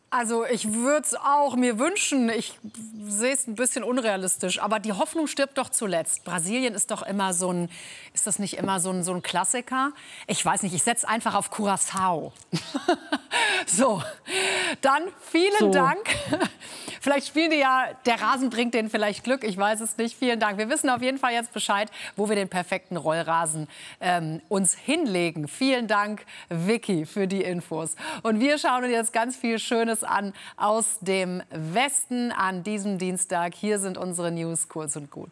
Also ich würde es auch mir wünschen. Ich sehe es ein bisschen unrealistisch. Aber die Hoffnung stirbt doch zuletzt. Brasilien ist doch immer so ein, ist das nicht immer so ein Klassiker? Ich weiß nicht, ich setze einfach auf Curaçao. So, dann vielen Dank. Vielleicht spielen die ja, der Rasen bringt denen vielleicht Glück, ich weiß es nicht. Vielen Dank. Wir wissen auf jeden Fall jetzt Bescheid, wo wir den perfekten Rollrasen uns hinlegen. Vielen Dank, Vicky, für die Infos. Und wir schauen uns jetzt ganz viel Schönes an aus dem Westen an diesem Dienstag. Hier sind unsere News kurz und gut.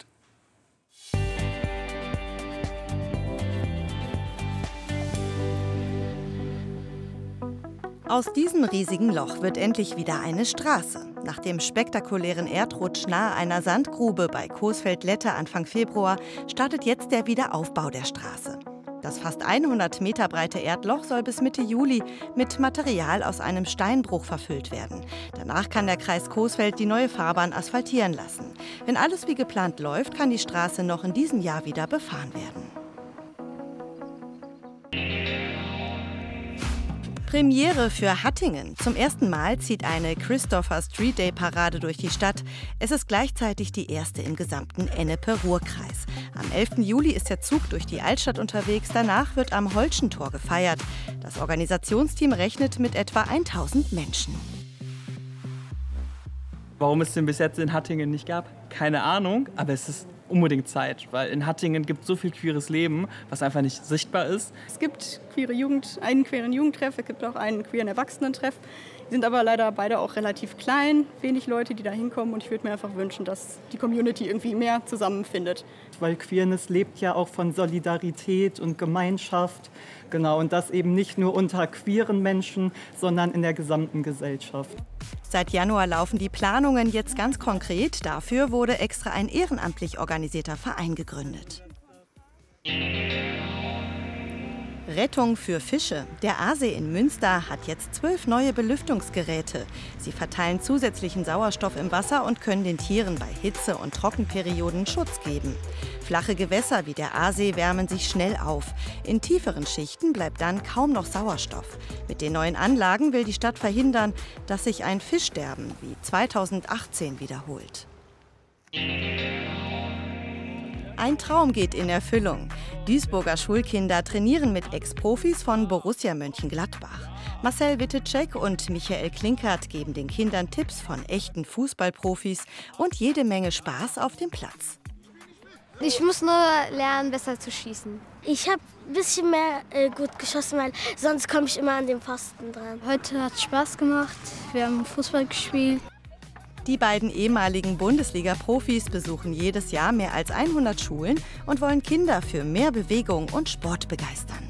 Aus diesem riesigen Loch wird endlich wieder eine Straße. Nach dem spektakulären Erdrutsch nahe einer Sandgrube bei Coesfeld-Lette Anfang Februar startet jetzt der Wiederaufbau der Straße. Das fast 100 Meter breite Erdloch soll bis Mitte Juli mit Material aus einem Steinbruch verfüllt werden. Danach kann der Kreis Coesfeld die neue Fahrbahn asphaltieren lassen. Wenn alles wie geplant läuft, kann die Straße noch in diesem Jahr wieder befahren werden. Premiere für Hattingen. Zum ersten Mal zieht eine Christopher Street Day Parade durch die Stadt. Es ist gleichzeitig die erste im gesamten Ennepe-Ruhr-Kreis. Am 11. Juli ist der Zug durch die Altstadt unterwegs. Danach wird am Holschentor gefeiert. Das Organisationsteam rechnet mit etwa 1000 Menschen. Warum es den bis jetzt in Hattingen nicht gab? Keine Ahnung, aber es ist unbedingt Zeit, weil in Hattingen gibt es so viel queeres Leben, was einfach nicht sichtbar ist. Es gibt einen queeren Jugendtreff, es gibt auch einen queeren Erwachsenentreff. Die sind aber leider beide auch relativ klein, wenig Leute, die da hinkommen. Und ich würde mir einfach wünschen, dass die Community irgendwie mehr zusammenfindet. Weil Queerness lebt ja auch von Solidarität und Gemeinschaft. Genau, und das eben nicht nur unter queeren Menschen, sondern in der gesamten Gesellschaft. Seit Januar laufen die Planungen jetzt ganz konkret. Dafür wurde extra ein ehrenamtlich organisierter Verein gegründet. Rettung für Fische. Der Aasee in Münster hat jetzt 12 neue Belüftungsgeräte. Sie verteilen zusätzlichen Sauerstoff im Wasser und können den Tieren bei Hitze- und Trockenperioden Schutz geben. Flache Gewässer wie der Aasee wärmen sich schnell auf. In tieferen Schichten bleibt dann kaum noch Sauerstoff. Mit den neuen Anlagen will die Stadt verhindern, dass sich ein Fischsterben wie 2018 wiederholt. Ein Traum geht in Erfüllung. Duisburger Schulkinder trainieren mit Ex-Profis von Borussia Mönchengladbach. Marcel Wittecek und Michael Klinkert geben den Kindern Tipps von echten Fußballprofis und jede Menge Spaß auf dem Platz. Ich muss nur lernen, besser zu schießen. Ich habe ein bisschen mehr gut geschossen, weil sonst komme ich immer an den Pfosten dran. Heute hat es Spaß gemacht. Wir haben Fußball gespielt. Die beiden ehemaligen Bundesliga-Profis besuchen jedes Jahr mehr als 100 Schulen und wollen Kinder für mehr Bewegung und Sport begeistern.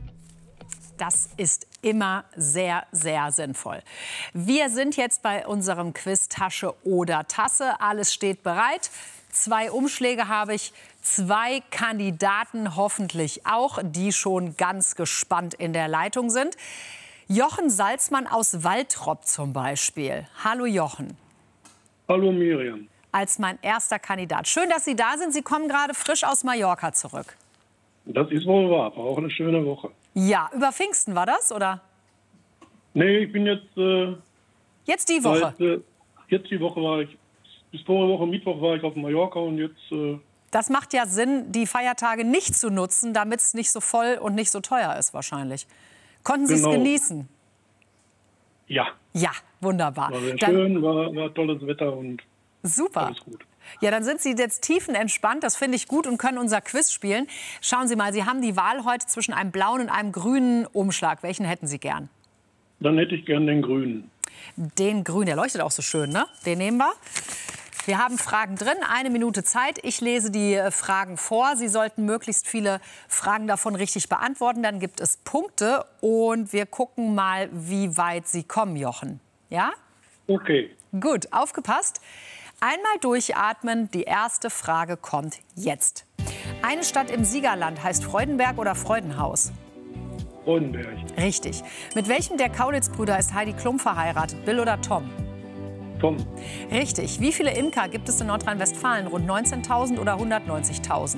Das ist immer sehr, sehr sinnvoll. Wir sind jetzt bei unserem Quiz Tasche oder Tasse. Alles steht bereit. 2 Umschläge habe ich, 2 Kandidaten hoffentlich auch, die schon ganz gespannt in der Leitung sind. Jochen Salzmann aus Waltrop zum Beispiel. Hallo Jochen. Hallo Miriam. Als mein erster Kandidat. Schön, dass Sie da sind. Sie kommen gerade frisch aus Mallorca zurück. Das ist wohl wahr, war auch eine schöne Woche. Ja, über Pfingsten war das, oder? Nee, ich bin jetzt... jetzt die Woche? Jetzt die Woche war ich... Bis vorige Woche Mittwoch war ich auf Mallorca und jetzt... Das macht ja Sinn, die Feiertage nicht zu nutzen, damit es nicht so voll und nicht so teuer ist wahrscheinlich. Konnten Sie es genießen? Ja. Ja, wunderbar. War sehr schön, war tolles Wetter und super. Alles gut. Ja, dann sind Sie jetzt tiefenentspannt, das finde ich gut, und können unser Quiz spielen. Schauen Sie mal, Sie haben die Wahl heute zwischen einem blauen und einem grünen Umschlag. Welchen hätten Sie gern? Dann hätte ich gern den grünen. Den grünen, der leuchtet auch so schön, ne? Den nehmen wir. Wir haben Fragen drin, 1 Minute Zeit. Ich lese die Fragen vor. Sie sollten möglichst viele Fragen davon richtig beantworten. Dann gibt es Punkte und wir gucken mal, wie weit Sie kommen, Jochen. Ja? Okay. Gut, aufgepasst. Einmal durchatmen. Die erste Frage kommt jetzt. Eine Stadt im Siegerland heißt Freudenberg oder Freudenhaus? Freudenberg. Richtig. Mit welchem der Kaulitz-Brüder ist Heidi Klum verheiratet? Bill oder Tom? Tom. Richtig. Wie viele Imker gibt es in Nordrhein-Westfalen? Rund 19.000 oder 190.000?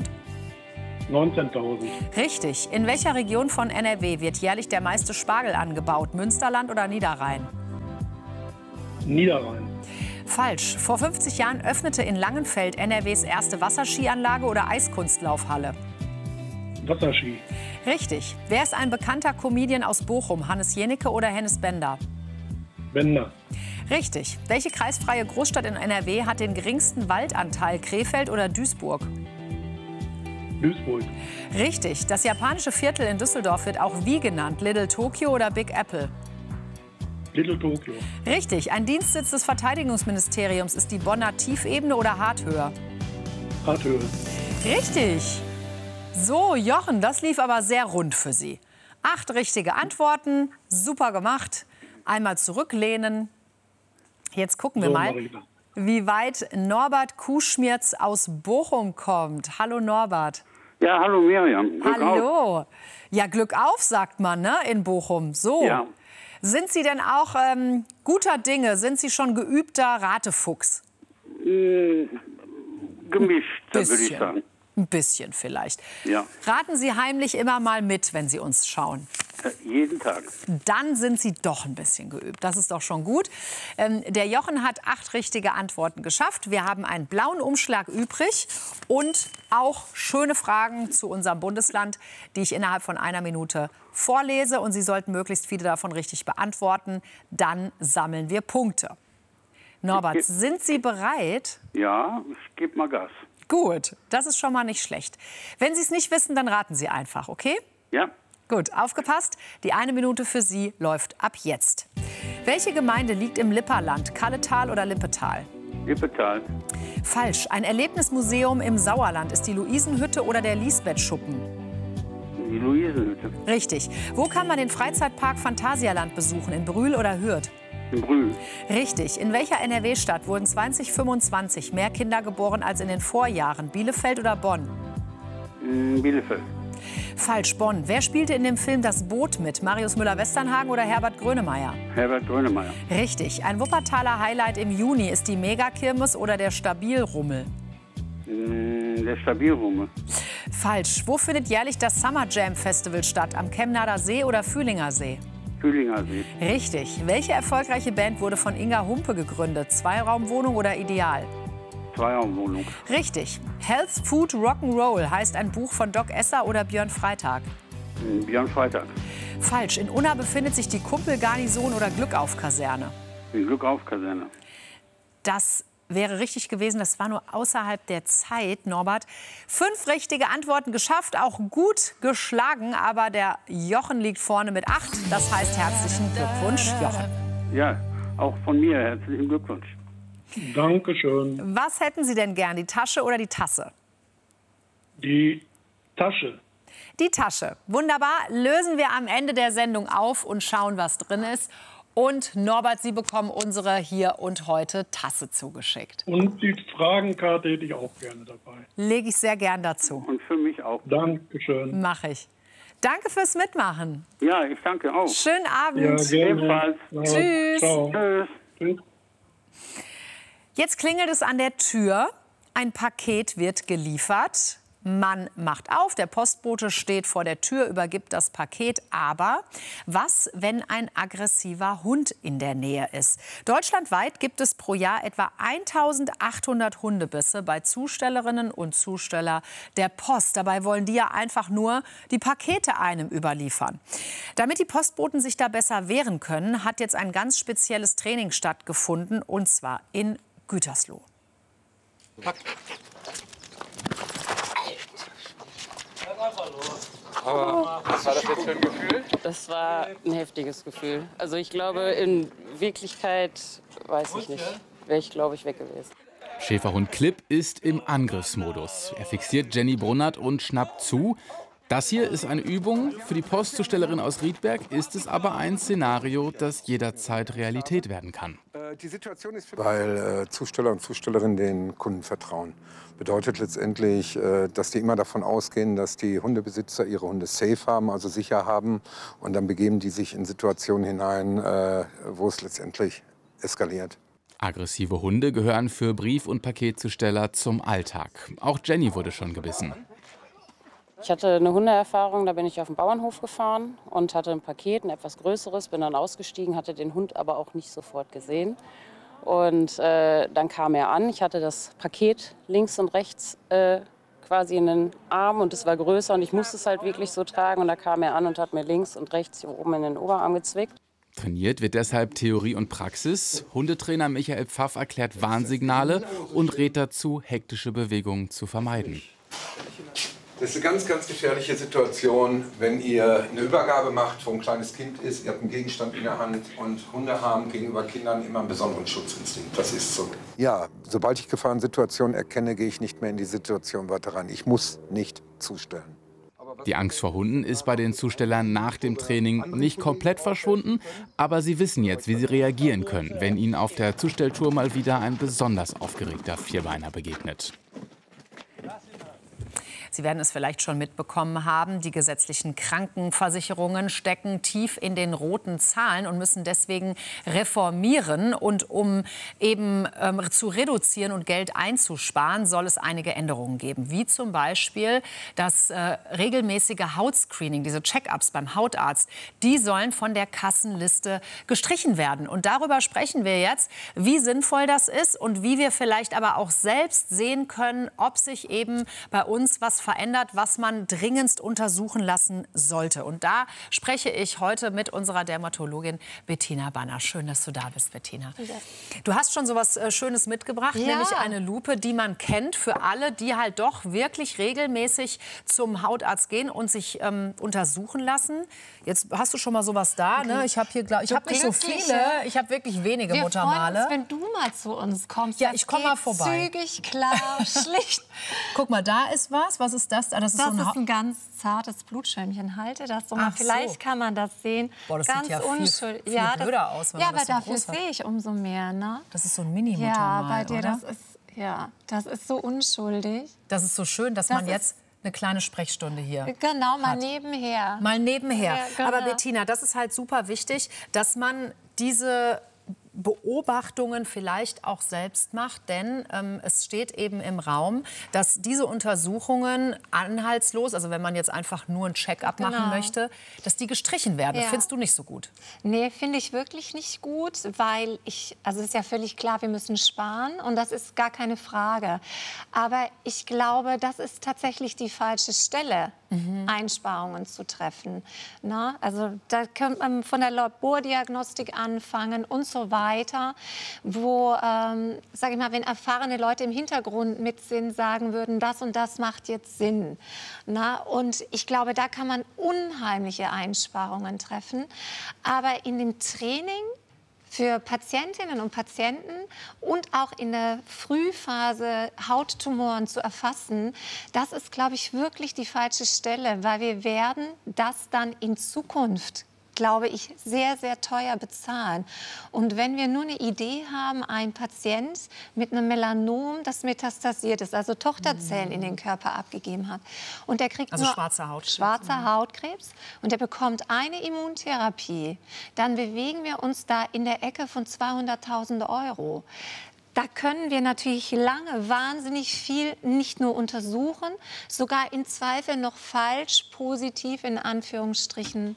19.000. Richtig. In welcher Region von NRW wird jährlich der meiste Spargel angebaut? Münsterland oder Niederrhein? Niederrhein. Falsch. Vor 50 Jahren öffnete in Langenfeld NRWs erste Wasserskianlage oder Eiskunstlaufhalle. Wasserski. Richtig. Wer ist ein bekannter Comedian aus Bochum? Hannes Jennecke oder Hennes Bender? Bender. Richtig. Welche kreisfreie Großstadt in NRW hat den geringsten Waldanteil? Krefeld oder Duisburg? Duisburg. Richtig. Das japanische Viertel in Düsseldorf wird auch wie genannt? Little Tokyo oder Big Apple? Little Tokyo. Richtig. Ein Dienstsitz des Verteidigungsministeriums ist die Bonner Tiefebene oder Harthöhe? Harthöhe. Richtig. So, Jochen, das lief aber sehr rund für Sie. 8 richtige Antworten, super gemacht. Einmal zurücklehnen. Jetzt gucken wir mal, wie weit Norbert Kuschmierz aus Bochum kommt. Hallo Norbert. Ja, hallo Miriam. Glück Hallo. auf. Ja, Glück auf, sagt man, ne, in Bochum. So. Ja. Sind Sie denn auch guter Dinge? Sind Sie schon geübter Ratefuchs? Gemischt, würde ich sagen. Ein bisschen vielleicht. Ja. Raten Sie heimlich immer mal mit, wenn Sie uns schauen. Jeden Tag. Dann sind Sie doch ein bisschen geübt. Das ist doch schon gut. Der Jochen hat 8 richtige Antworten geschafft. Wir haben einen blauen Umschlag übrig und auch schöne Fragen zu unserem Bundesland, die ich innerhalb von 1 Minute vorlese. Und Sie sollten möglichst viele davon richtig beantworten. Dann sammeln wir Punkte. Norbert, sind Sie bereit? Ja, ich gebe mal Gas. Gut, das ist schon mal nicht schlecht. Wenn Sie es nicht wissen, dann raten Sie einfach, okay? Ja. Gut, aufgepasst. Die 1 Minute für Sie läuft ab jetzt. Welche Gemeinde liegt im Lipperland? Kalletal oder Lippetal? Lippetal. Falsch. Ein Erlebnismuseum im Sauerland ist die Luisenhütte oder der Lisbeth-Schuppen? Die Luisenhütte. Richtig. Wo kann man den Freizeitpark Phantasialand besuchen? In Brühl oder Hürth? In Brühl. Richtig. In welcher NRW-Stadt wurden 2025 mehr Kinder geboren als in den Vorjahren? Bielefeld oder Bonn? Bielefeld. Falsch, Bonn. Wer spielte in dem Film Das Boot mit? Marius Müller-Westernhagen oder Herbert Grönemeyer? Herbert Grönemeyer. Richtig. Ein Wuppertaler Highlight im Juni ist die Megakirmes oder der Stabilrummel? Der Stabilrummel. Falsch. Wo findet jährlich das Summer Jam Festival statt? Am Chemnader See oder Fühlinger See? Fühlinger See. Richtig. Welche erfolgreiche Band wurde von Inga Humpe gegründet? Zweiraumwohnung oder Ideal? Zweiraumwohnung. Richtig. Health, Food, Rock'n'Roll heißt ein Buch von Doc Esser oder Björn Freitag? Björn Freitag. Falsch. In Unna befindet sich die Kumpelgarnison oder Glückauf-Kaserne? Die Glückauf-Kaserne. Das wäre richtig gewesen. Das war nur außerhalb der Zeit, Norbert. 5 richtige Antworten geschafft, auch gut geschlagen. Aber der Jochen liegt vorne mit 8. Das heißt, herzlichen Glückwunsch, Jochen. Ja, auch von mir herzlichen Glückwunsch. Dankeschön. Was hätten Sie denn gern, die Tasche oder die Tasse? Die Tasche. Die Tasche. Wunderbar. Lösen wir am Ende der Sendung auf und schauen, was drin ist. Und Norbert, Sie bekommen unsere Hier und Heute Tasse zugeschickt. Und die Fragenkarte hätte ich auch gerne dabei. Lege ich sehr gern dazu. Und für mich auch. Dankeschön. Mache ich. Danke fürs Mitmachen. Ja, ich danke auch. Schönen Abend. Ja, gerne. Ebenfalls. Ja, Tschüss. Ciao. Tschüss. Jetzt klingelt es an der Tür. Ein Paket wird geliefert. Man macht auf, der Postbote steht vor der Tür, übergibt das Paket. Aber was, wenn ein aggressiver Hund in der Nähe ist? Deutschlandweit gibt es pro Jahr etwa 1800 Hundebisse bei Zustellerinnen und Zusteller der Post. Dabei wollen die ja einfach nur die Pakete einem überliefern. Damit die Postboten sich da besser wehren können, hat jetzt ein ganz spezielles Training stattgefunden, und zwar in Gütersloh. Was war das jetzt für ein Gefühl? Das war ein heftiges Gefühl. Also ich glaube, in Wirklichkeit, weiß ich nicht, wäre ich, glaube ich, weg gewesen. Schäferhund Clip ist im Angriffsmodus. Er fixiert Jenny Brunnert und schnappt zu. Das hier ist eine Übung. Für die Postzustellerin aus Riedberg ist es aber ein Szenario, das jederzeit Realität werden kann. Weil Zusteller und Zustellerinnen den Kunden vertrauen. Bedeutet letztendlich, dass die immer davon ausgehen, dass die Hundebesitzer ihre Hunde safe haben, also sicher haben. Und dann begeben die sich in Situationen hinein, wo es letztendlich eskaliert. Aggressive Hunde gehören für Brief- und Paketzusteller zum Alltag. Auch Jenny wurde schon gebissen. Ich hatte eine Hundeerfahrung, da bin ich auf den Bauernhof gefahren und hatte ein Paket, ein etwas größeres, bin dann ausgestiegen, hatte den Hund aber auch nicht sofort gesehen. Und dann kam er an, ich hatte das Paket links und rechts quasi in den Arm und es war größer und ich musste es halt wirklich so tragen. Und da kam er an und hat mir links und rechts hier oben in den Oberarm gezwickt. Trainiert wird deshalb Theorie und Praxis. Hundetrainer Michael Pfaff erklärt Warnsignale und rät dazu, hektische Bewegungen zu vermeiden. Das ist eine ganz, ganz gefährliche Situation, wenn ihr eine Übergabe macht, wo ein kleines Kind ist, ihr habt einen Gegenstand in der Hand und Hunde haben gegenüber Kindern immer einen besonderen Schutzinstinkt. Das ist so. Ja, sobald ich Gefahrensituationen erkenne, gehe ich nicht mehr in die Situation weiter rein. Ich muss nicht zustellen. Die Angst vor Hunden ist bei den Zustellern nach dem Training nicht komplett verschwunden, aber sie wissen jetzt, wie sie reagieren können, wenn ihnen auf der Zustelltour mal wieder ein besonders aufgeregter Vierbeiner begegnet. Sie werden es vielleicht schon mitbekommen haben, die gesetzlichen Krankenversicherungen stecken tief in den roten Zahlen und müssen deswegen reformieren. Und um eben zu reduzieren und Geld einzusparen, soll es einige Änderungen geben. Wie zum Beispiel das regelmäßige Hautscreening, diese Check-ups beim Hautarzt, die sollen von der Kassenliste gestrichen werden. Und darüber sprechen wir jetzt, wie sinnvoll das ist und wie wir vielleicht aber auch selbst sehen können, ob sich eben bei uns was verändert, was man dringendst untersuchen lassen sollte. Und da spreche ich heute mit unserer Dermatologin Bettina Banner. Schön, dass du da bist, Bettina. Ja. Du hast schon so was Schönes mitgebracht, nämlich eine Lupe, die man kennt für alle, die halt doch wirklich regelmäßig zum Hautarzt gehen und sich untersuchen lassen. Jetzt hast du schon mal sowas da, ne? Ich habe hier, ich habe nicht so viele, ich habe wirklich wenige Muttermale. Wir freuen uns, wenn du mal zu uns kommst. Ja, ich komme mal vorbei. Zügig, klar, schlicht. Guck mal, da ist was. Was ist das? Das ist, das so ist ein ganz zartes Blutschirmchen. Halte das so mal. Vielleicht kann man das sehen. Boah, das ganz sieht ja unschuldig. viel blöder aus, wenn ja, man das aber so dafür sehe ich umso mehr. Ne? Das ist so ein Mini-Muttermal, ja, bei dir, oder? Das ist so unschuldig. Das ist so schön, dass man jetzt eine kleine Sprechstunde hier Genau, mal hat. nebenher. Mal nebenher. Ja, genau. Aber Bettina, das ist halt super wichtig, dass man diese Beobachtungen vielleicht auch selbst macht, denn es steht eben im Raum, dass diese Untersuchungen anhaltslos, also wenn man jetzt einfach nur ein Check-up machen möchte, dass die gestrichen werden. Findest du nicht so gut? Nee, finde ich wirklich nicht gut, weil also es ist ja völlig klar, wir müssen sparen und das ist gar keine Frage. Aber ich glaube, das ist tatsächlich die falsche Stelle, Einsparungen zu treffen. Na, also da könnte man von der Labordiagnostik anfangen und so weiter, wo, sage ich mal, wenn erfahrene Leute im Hintergrund mit sind, sagen würden, das und das macht jetzt Sinn. Na, und ich glaube, da kann man unheimliche Einsparungen treffen. Aber in dem Training für Patientinnen und Patienten und auch in der Frühphase Hauttumoren zu erfassen, das ist, glaube ich, wirklich die falsche Stelle, weil wir werden das dann in Zukunft, glaube ich, sehr, sehr teuer bezahlen. Und wenn wir nur eine Idee haben, ein Patient mit einem Melanom, das metastasiert ist, also Tochterzellen in den Körper abgegeben hat, und der kriegt also nur schwarzer Hautkrebs und der bekommt eine Immuntherapie, dann bewegen wir uns da in der Ecke von 200.000 €. Da können wir natürlich lange wahnsinnig viel nicht nur untersuchen, sogar in Zweifel noch falsch positiv in Anführungsstrichen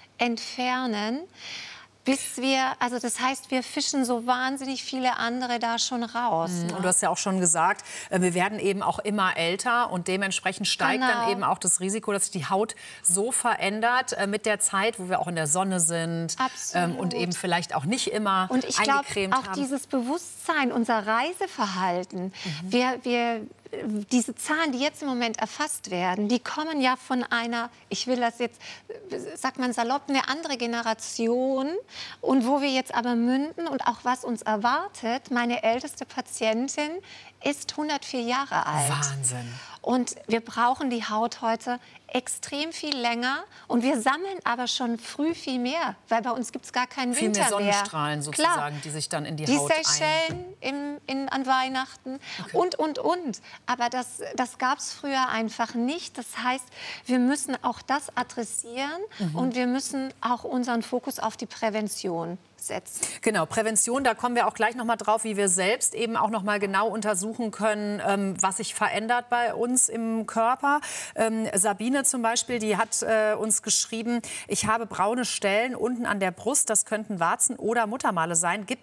entfernen, bis wir, also das heißt, wir fischen so wahnsinnig viele andere da schon raus. Und du hast ja auch schon gesagt, wir werden eben auch immer älter und dementsprechend steigt dann eben auch das Risiko, dass sich die Haut so verändert mit der Zeit, wo wir auch in der Sonne sind und eben vielleicht auch nicht immer und ich glaube auch haben. Dieses Bewusstsein, unser Reiseverhalten, diese Zahlen, die jetzt im Moment erfasst werden, die kommen ja von einer, ich will das jetzt, sagt man salopp, eine andere Generation. Und wo wir jetzt aber münden und auch was uns erwartet, meine älteste Patientin ist 104 Jahre alt. Wahnsinn. Und wir brauchen die Haut heute extrem viel länger. Und wir sammeln aber schon früh viel mehr, weil bei uns gibt es gar keinen viel Winter mehr Sonnenstrahlen mehr. sozusagen, Klar. die sich dann in die Die Haut Seychellen an Weihnachten und. Aber das gab es früher einfach nicht. Das heißt, wir müssen auch das adressieren und wir müssen auch unseren Fokus auf die Prävention setzen. Genau, Prävention, da kommen wir auch gleich noch mal drauf, wie wir selbst eben auch noch mal genau untersuchen können, was sich verändert bei uns im Körper. Sabine zum Beispiel, die hat uns geschrieben, ich habe braune Stellen unten an der Brust, das könnten Warzen oder Muttermale sein. Gibt